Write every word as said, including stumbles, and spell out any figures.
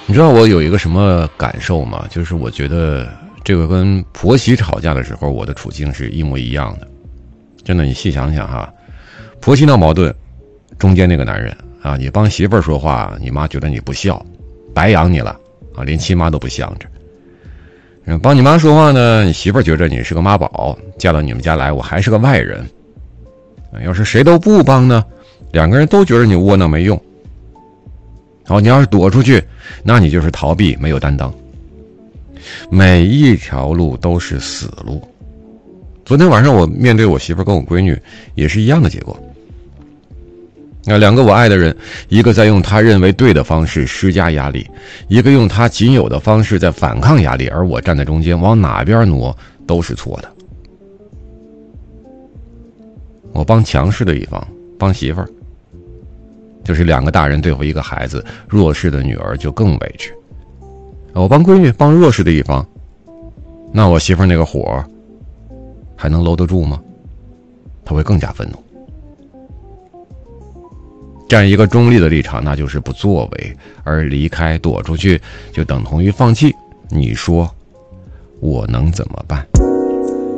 你知道我有一个什么感受吗？就是我觉得这个跟婆媳吵架的时候，我的处境是一模一样的。真的，你细想想哈，婆媳闹矛盾，中间那个男人啊，你帮媳妇儿说话，你妈觉得你不孝，白养你了啊，连亲妈都不向着。帮你妈说话呢，你媳妇儿觉得你是个妈宝，嫁到你们家来，我还是个外人。要是谁都不帮呢，两个人都觉得你窝囊没用。好，你要是躲出去，那你就是逃避，没有担当。每一条路都是死路。昨天晚上我面对我媳妇跟我闺女也是一样的结果。那两个我爱的人，一个在用他认为对的方式施加压力，一个用他仅有的方式在反抗压力，而我站在中间，往哪边挪都是错的。我帮强势的一方，帮媳妇儿，就是两个大人对付一个孩子，弱势的女儿就更委屈。我帮闺女，帮弱势的一方，那我媳妇儿那个火还能搂得住吗？她会更加愤怒。站一个中立的立场，那就是不作为，而离开躲出去就等同于放弃。你说我能怎么办？